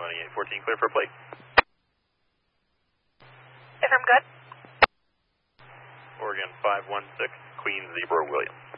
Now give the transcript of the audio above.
2814, clear for plate. If I'm good. Oregon 516, Queen Zebra Williams.